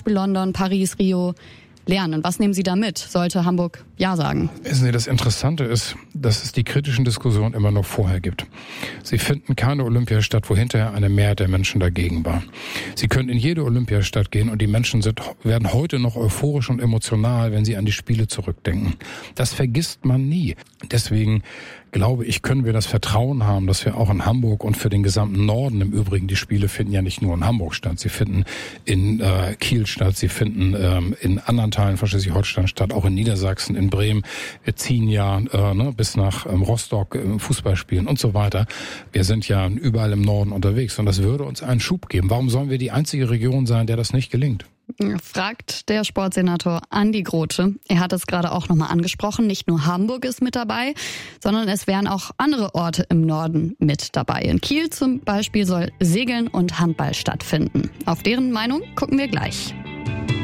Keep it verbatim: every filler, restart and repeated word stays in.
Beispiel London, Paris, Rio, lernen? Was nehmen Sie da mit? Sollte Hamburg Ja sagen? Wissen Sie, das Interessante ist, dass es die kritischen Diskussionen immer noch vorher gibt. Sie finden keine Olympiastadt, wo hinterher eine Mehrheit der Menschen dagegen war. Sie können in jede Olympiastadt gehen und die Menschen sind, werden heute noch euphorisch und emotional, wenn sie an die Spiele zurückdenken. Das vergisst man nie. Deswegen glaube ich, können wir das Vertrauen haben, dass wir auch in Hamburg und für den gesamten Norden im Übrigen, die Spiele finden ja nicht nur in Hamburg statt, sie finden in äh, Kiel statt, sie finden ähm, in anderen Teilen von Schleswig-Holstein statt, auch in Niedersachsen, in Bremen. Wir ziehen ja äh, ne, bis nach ähm, Rostock äh, Fußball spielen und so weiter. Wir sind ja überall im Norden unterwegs und das würde uns einen Schub geben. Warum sollen wir die einzige Region sein, der das nicht gelingt? Fragt der Sportsenator Andi Grote. Er hat es gerade auch nochmal angesprochen. Nicht nur Hamburg ist mit dabei, sondern es wären auch andere Orte im Norden mit dabei. In Kiel zum Beispiel soll Segeln und Handball stattfinden. Auf deren Meinung gucken wir gleich.